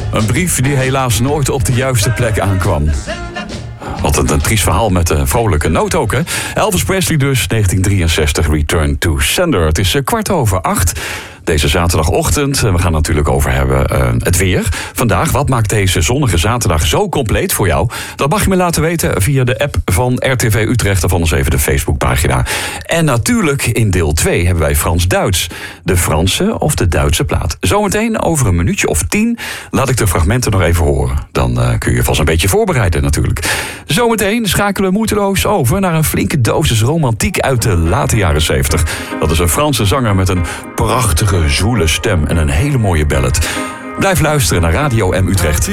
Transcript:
Een brief die helaas nooit op de juiste plek aankwam. Wat een triest verhaal met een vrolijke noot ook, hè? Elvis Presley dus, 1963, Return to Sender. Het is 7:15. Deze zaterdagochtend. We gaan natuurlijk over hebben het weer. Vandaag, wat maakt deze zonnige zaterdag zo compleet voor jou? Dat mag je me laten weten via de app van RTV Utrecht of anders even de Facebookpagina. En natuurlijk in deel 2 hebben wij Frans-Duits. De Franse of de Duitse plaat. Zometeen over een minuutje of 10 laat ik de fragmenten nog even horen. Dan kun je vast een beetje voorbereiden natuurlijk. Zometeen schakelen we moeiteloos over naar een flinke dosis romantiek uit de late jaren 70. Dat is een Franse zanger met een prachtige zwoele stem en een hele mooie ballad. Blijf luisteren naar Radio M Utrecht.